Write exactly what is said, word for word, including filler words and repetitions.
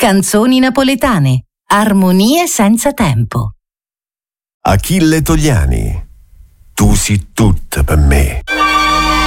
Canzoni napoletane. Armonie senza tempo. Achille Togliani. Tu sei tutto per me.